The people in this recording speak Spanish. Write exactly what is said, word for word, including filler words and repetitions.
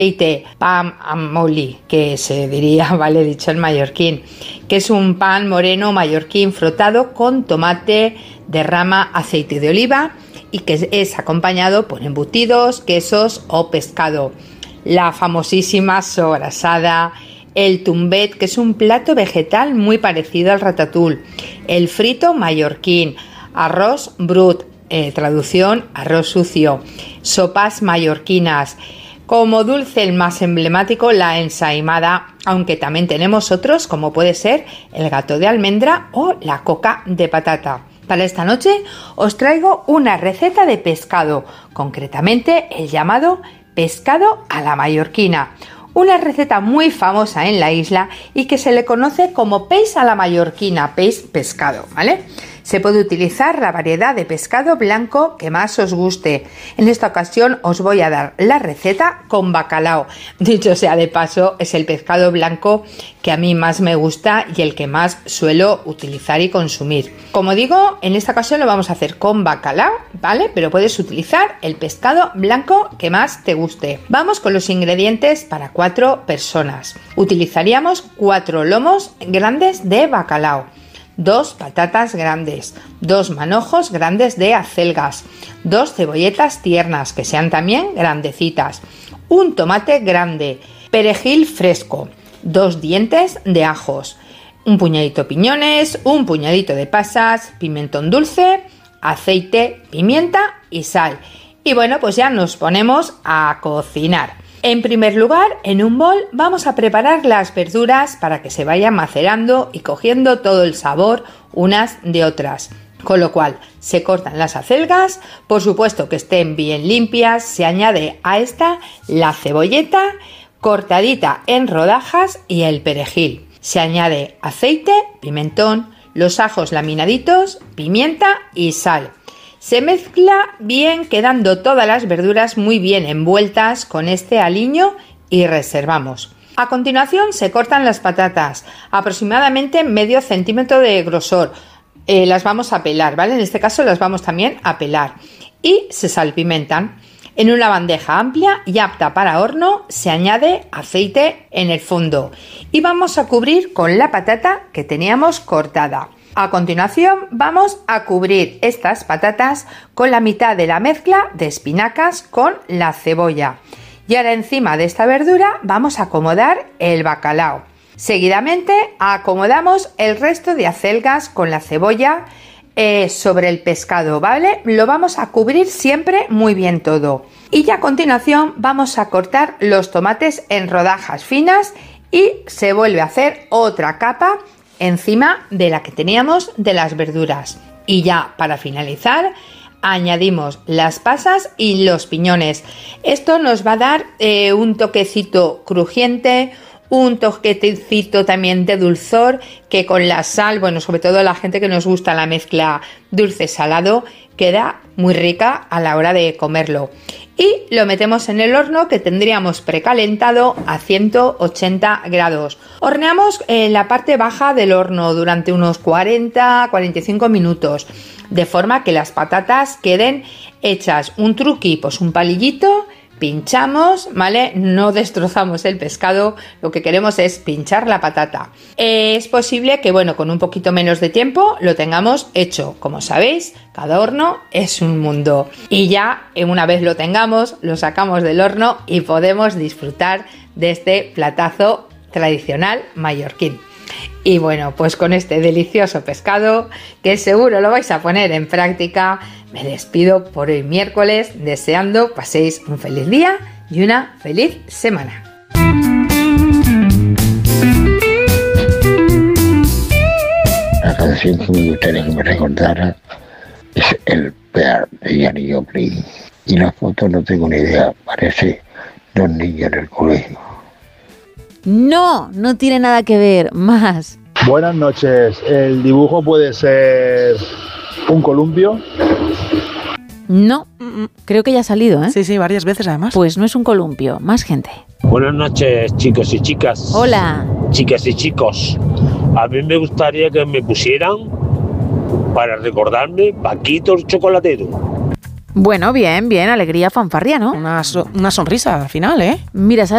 aceite, pan amoli, que se diría, vale, dicho en mallorquín, que es un pan moreno mallorquín frotado con tomate, derrama aceite de oliva y que es acompañado por embutidos, quesos o pescado. La famosísima sobrasada, el tumbet, que es un plato vegetal muy parecido al ratatouille, el frito mallorquín, arroz brut, eh, traducción arroz sucio, sopas mallorquinas. Como dulce el más emblemático, la ensaimada, aunque también tenemos otros como puede ser el gato de almendra o la coca de patata. Para esta noche os traigo una receta de pescado, concretamente el llamado pescado a la mallorquina. Una receta muy famosa en la isla y que se le conoce como peix a la mallorquina, peix pescado, ¿vale? Se puede utilizar la variedad de pescado blanco que más os guste. En esta ocasión os voy a dar la receta con bacalao. Dicho sea de paso, es el pescado blanco que a mí más me gusta y el que más suelo utilizar y consumir. Como digo, en esta ocasión lo vamos a hacer con bacalao, ¿vale? Pero puedes utilizar el pescado blanco que más te guste. Vamos con los ingredientes para cuatro personas. Utilizaríamos cuatro lomos grandes de bacalao, dos patatas grandes, dos manojos grandes de acelgas, dos cebolletas tiernas que sean también grandecitas, un tomate grande, perejil fresco, dos dientes de ajos, un puñadito de piñones, un puñadito de pasas, pimentón dulce, aceite, pimienta y sal. Y bueno, pues ya nos ponemos a cocinar. En primer lugar, en un bol vamos a preparar las verduras para que se vayan macerando y cogiendo todo el sabor unas de otras. Con lo cual, se cortan las acelgas, por supuesto que estén bien limpias, se añade a esta la cebolleta cortadita en rodajas y el perejil. Se añade aceite, pimentón, los ajos laminaditos, pimienta y sal. Se mezcla bien, quedando todas las verduras muy bien envueltas con este aliño y reservamos. A continuación se cortan las patatas, aproximadamente medio centímetro de grosor. Eh, las vamos a pelar, ¿vale? En este caso las vamos también a pelar. Y se salpimentan. En una bandeja amplia y apta para horno se añade aceite en el fondo. Y vamos a cubrir con la patata que teníamos cortada. A continuación vamos a cubrir estas patatas con la mitad de la mezcla de espinacas con la cebolla. Y ahora encima de esta verdura vamos a acomodar el bacalao. Seguidamente acomodamos el resto de acelgas con la cebolla eh, sobre el pescado, ¿vale? Lo vamos a cubrir siempre muy bien todo. Y ya a continuación vamos a cortar los tomates en rodajas finas y se vuelve a hacer otra capa encima de la que teníamos de las verduras. Y ya para finalizar añadimos las pasas y los piñones. Esto nos va a dar eh, un toquecito crujiente, un toquecito también de dulzor, que con la sal, bueno, sobre todo la gente que nos gusta la mezcla dulce-salado, queda muy rica a la hora de comerlo. Y lo metemos en el horno que tendríamos precalentado a ciento ochenta grados. Horneamos en la parte baja del horno durante unos cuarenta a cuarenta y cinco minutos, de forma que las patatas queden hechas. Un truqui, pues un palillito, pinchamos, ¿vale? No destrozamos el pescado, lo que queremos es pinchar la patata. Es posible que, bueno, con un poquito menos de tiempo lo tengamos hecho. Como sabéis, cada horno es un mundo. Y ya, una vez lo tengamos, lo sacamos del horno y podemos disfrutar de este platazo tradicional mallorquín. Y bueno, pues con este delicioso pescado, que seguro lo vais a poner en práctica, me despido por hoy miércoles, deseando paséis un feliz día y una feliz semana. La canción que me gustaría que me recordara es El Pear de Janis Joplin. Y la foto no tengo ni idea, parece dos niños en el colegio. No, no tiene nada que ver, más. Buenas noches, ¿el dibujo puede ser un columpio? No, creo que ya ha salido, ¿eh? Sí, sí, varias veces además. Pues no es un columpio, más gente. Buenas noches, chicos y chicas. Hola. Chicas y chicos. A mí me gustaría que me pusieran, para recordarme, Paquito el chocolatero. Bueno, bien, bien, alegría fanfarria, ¿no? Una, so- una sonrisa al final, ¿eh? Mira, ¿sabes?